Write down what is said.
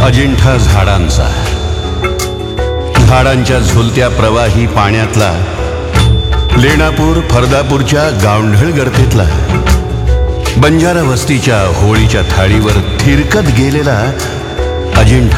अजिंठा झाडांचा, झाडांच्या झुलत्या प्रवाही पाण्यातला, लेणापूर फरदापूरच्या गावंढळ गर्तेतला, बंजारा वस्तीच्या होळीच्या थाळीवर थिरकत गेलेला अजिंठा